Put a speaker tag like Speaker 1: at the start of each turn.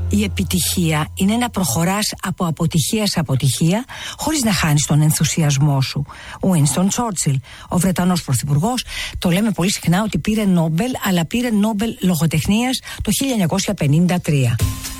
Speaker 1: Η επιτυχία είναι να προχωράς από αποτυχία σε αποτυχία χωρίς να χάνεις τον ενθουσιασμό σου. Ο Winston Churchill, ο Βρετανός πρωθυπουργός, το λέμε πολύ συχνά ότι πήρε Νόμπελ, αλλά πήρε Νόμπελ λογοτεχνίας το 1953.